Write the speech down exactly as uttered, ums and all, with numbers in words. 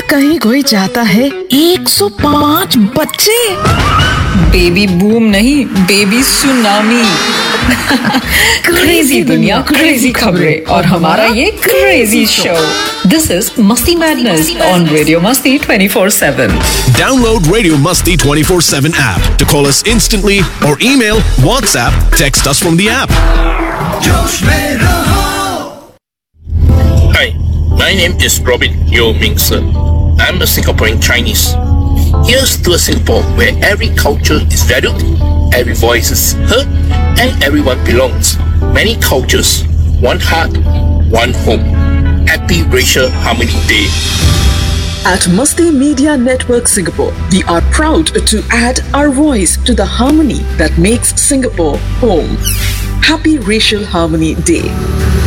कहीं कोई चाहता है एक सौ पाँच बच्चे। बेबी बूम नहीं, बेबी सुनामी। क्रेजी दुनिया, क्रेजी खबरें और हमारा ये क्रेजी शो। दिस इज मस्ती मैडनेस ऑन रेडियो मस्ती twenty four seven. Download Radio Musti twenty-four seven app to call us instantly or email, WhatsApp, text us from the app. Hi, my name is Robin Yeo Ming Se. I'm a Singaporean Chinese. Here's to a Singapore where every culture is valued, every voice is heard, and everyone belongs. Many cultures, one heart, one home. Happy Racial Harmony Day. At Musti Media Network Singapore, we are proud to add our voice to the harmony that makes Singapore home. Happy Racial Harmony Day.